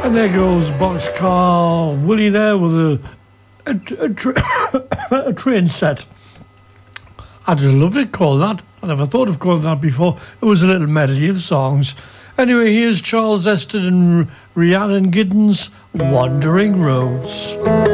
And there goes Boxcar Willie there with a train set. I just love it called that. I never thought of calling that before. It was a little medley of songs. Anyway, here's Charles Eston and Rhiannon Giddens, Wandering Roads.